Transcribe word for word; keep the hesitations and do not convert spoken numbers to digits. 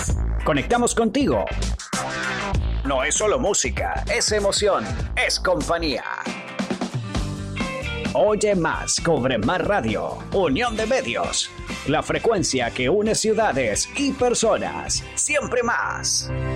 Conectamos contigo. No es solo música, es emoción, es compañía. Oye más, Cobre Más Radio, Unión de Medios. La frecuencia que une ciudades y personas. Siempre más.